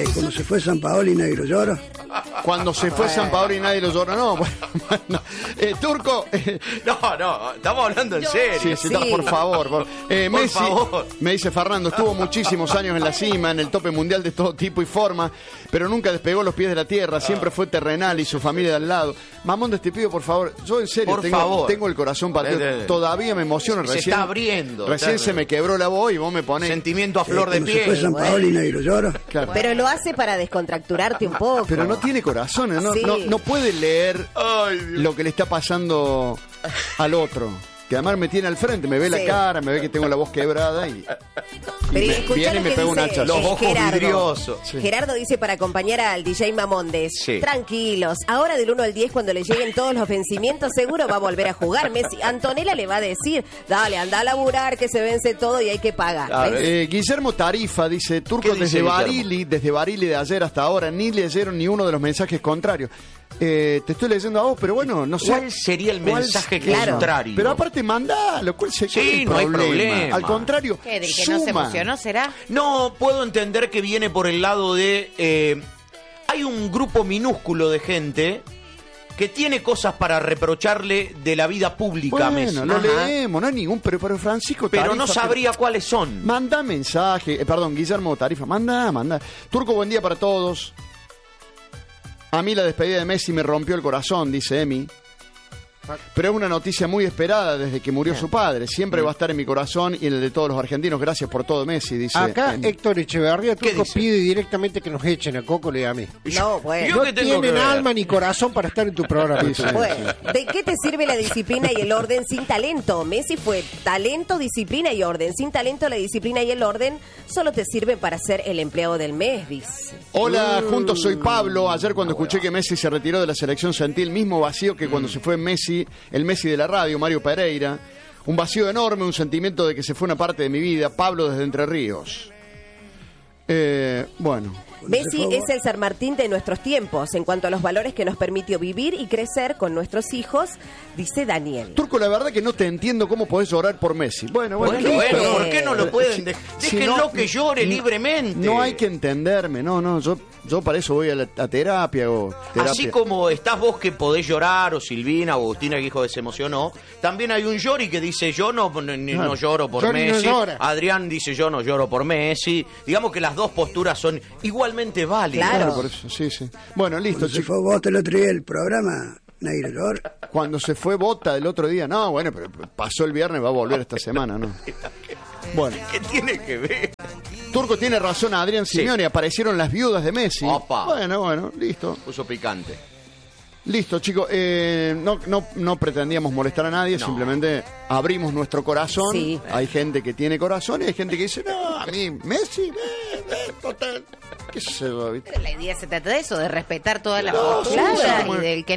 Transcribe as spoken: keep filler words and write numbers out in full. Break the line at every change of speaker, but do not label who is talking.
Eh, cuando se fue San Paoli nadie lo llora.
Cuando se fue San Paoli nadie lo llora. No, bueno, bueno. Eh, Turco. Eh,
no, no, estamos hablando en serio.
Sí, sí, sí. Por favor. Por, eh,
por
Messi,
favor.
Me dice Fernando, estuvo muchísimos años en la cima, en el tope mundial de todo tipo y forma, pero nunca despegó los pies de la tierra, siempre fue terrenal y su familia de al lado. Mamondes, te pido, por favor, yo en serio
por
tengo,
favor.
tengo el corazón partido,
de, de, de.
todavía me emociono.
Se
recién,
está abriendo.
Recién
está,
se me quebró la voz y vos me ponés...
Sentimiento a flor
eh,
de
cuando
piel.
se fue San Paoli nadie lo llora.
Claro.
Pero lo hace para descontracturarte un poco.
Pero no tiene corazón, no,
Sí.
no, no puede leer
Ay, Dios.
lo que le está pasando al otro. Que además me tiene al frente, me ve
Sí.
la cara, me ve que tengo la voz quebrada y, y
Pero
me,
escuchá
viene
lo
y me
que
pega un
dice,
hachazo.
Los
eh,
ojos
Gerardo.
vidriosos.
Sí.
Gerardo dice para acompañar al D J Mamondes.
Sí.
Tranquilos, ahora del uno al diez cuando le lleguen todos los vencimientos seguro va a volver a jugar Messi. Antonella le va a decir, dale, anda a laburar que se vence todo y hay que pagar.
Claro,
¿Ves?
Eh, Guillermo Tarifa dice, Turco
¿Qué dice
desde
Guillermo?
Barili, desde Barili de ayer hasta ahora, ni leyeron ni uno de los mensajes contrarios. Eh, te estoy leyendo a vos, pero bueno, no sé.
¿Cuál sería el
¿Cuál-
mensaje
Claro.
contrario?
Pero aparte mandalo, ¿cuál se
Sí,
cuál es el
no hay problema.
Al contrario,
¿Qué? ¿Del que no se
suma.
emocionó será?
No, puedo entender que viene por el lado de... eh, hay un grupo minúsculo de gente que tiene cosas para reprocharle de la vida pública a Messi.
Bueno, lo
Ajá.
leemos, no hay ningún, pero, pero Francisco
Pero
Tarifa,
no sabría cuáles son.
Manda mensaje, eh, perdón, Guillermo Tarifa, manda, manda. Turco, buen día para todos. A mí la despedida de Messi me rompió el corazón, dice Emi. Pero es una noticia muy esperada desde que murió su padre. Siempre va a estar en mi corazón y en el de todos los argentinos. Gracias por todo, Messi, dice
Acá
Emi.
Héctor Echeverría
¿Qué
Turco
dice?
pide directamente que nos echen a Coco y a mí.
No, bueno.
Yo
No
qué tengo que
tienen
ver.
alma ni corazón para estar en tu programa.
Sí, sí.
Bueno, ¿de qué te sirve la disciplina y el orden sin talento? Messi fue talento, disciplina y orden. Sin talento, la disciplina y el orden solo te sirven para ser el empleado del mes, dice.
Hola, juntos soy Pablo. Ayer cuando escuché que Messi se retiró de la selección sentí el mismo vacío que cuando se fue Messi, el Messi de la radio, Mario Pereira. Un vacío enorme, un sentimiento de que se fue una parte de mi vida. Pablo desde Entre Ríos. Eh, bueno.
Messi es el San Martín de nuestros tiempos en cuanto a los valores que nos permitió vivir y crecer con nuestros hijos, dice Daniel.
Turco, la verdad que no te entiendo cómo podés orar por Messi. Bueno, bueno,
Bueno,
listo.
bueno, ¿por qué no lo pueden
Si-
dejar?
si
Déjenlo
no-
que llore
no-
libremente.
No hay que entenderme, no, no, yo, yo para eso voy a, la, a terapia o terapia.
Así como estás vos que podés llorar, o Silvina, o Agustina que dijo que se emocionó, también hay un Yori que dice yo no, no, ni-
Claro.
no lloro por
Yori no
Messi.
llora.
Adrián dice yo no lloro por Messi. Digamos que las dos posturas son igualmente válidas.
Claro.
Claro, por eso, sí, sí. Bueno, listo,
Cuando se
chicos.
fue Bota el otro día el programa, nadie lo llora.
Cuando se fue Bota el otro día, no, bueno, pero pasó el viernes, va a volver esta semana, ¿no? Bueno,
¿Qué tiene que ver?
Turco tiene razón, Adrián
Sí.
Simeone, aparecieron las viudas de Messi.
Opa.
Bueno, bueno, listo.
Puso picante.
Listo, chicos. Eh, no, no, no pretendíamos molestar a nadie,
No.
simplemente abrimos nuestro corazón.
Sí.
Hay gente que tiene corazón y hay gente que dice, no, a mí, Messi, eh, eh, total. ¿Qué sé yo, viste?
La idea se trata de eso, de respetar todas las
No,
posturas
sí,
y
sí.
del que